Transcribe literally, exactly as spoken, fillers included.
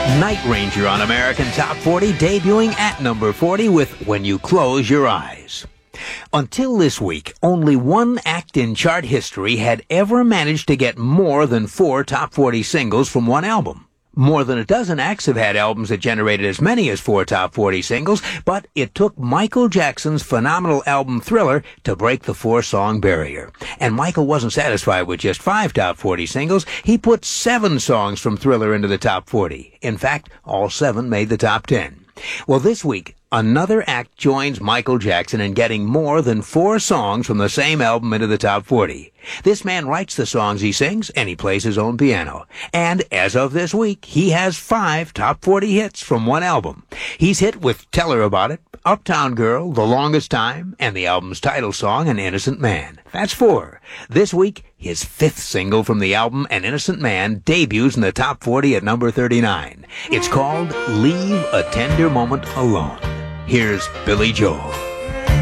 Night Ranger on American Top forty, debuting at number forty with When You Close Your Eyes. Until this week, only one act in chart history had ever managed to get more than four top forty singles from one album. More than a dozen acts have had albums that generated as many as four top forty singles, but it took Michael Jackson's phenomenal album Thriller to break the four-song barrier. And Michael wasn't satisfied with just five top forty singles. He put seven songs from Thriller into the top forty. In fact, all seven made the top ten. Well, this week, another act joins Michael Jackson in getting more than four songs from the same album into the top forty. This man writes the songs he sings, and he plays his own piano. And as of this week, he has five top forty hits from one album. He's hit with Tell Her About It, Uptown Girl, The Longest Time, and the album's title song, An Innocent Man. That's four. This week, his fifth single from the album, An Innocent Man, debuts in the top forty at number thirty-nine. It's called Leave a Tender Moment Alone. Here's Billy Joel.